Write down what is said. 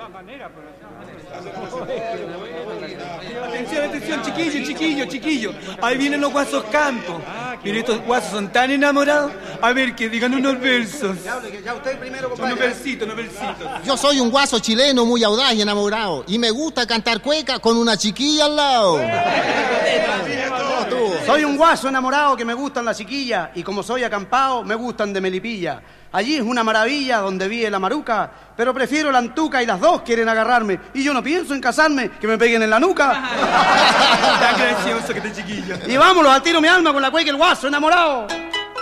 Atención, chiquillo. Ahí vienen los guasos campos. Mire, estos guasos son tan enamorados. A ver, que digan unos versos. Ya usted primero, compadre. Unos versitos. Yo soy un guaso chileno muy audaz y enamorado. Y me gusta cantar cueca con una chiquilla al lado. Soy un guaso enamorado que me gustan las chiquillas. Y como soy acampado, me gustan de Melipilla. Allí es una maravilla donde vive la maruca, pero prefiero la antuca y las dos quieren agarrarme. Y yo no pienso en casarme, que me peguen en la nuca. Tan gracioso que te chiquillo. Y vámonos, al tiro mi alma con la cueca el guaso enamorado.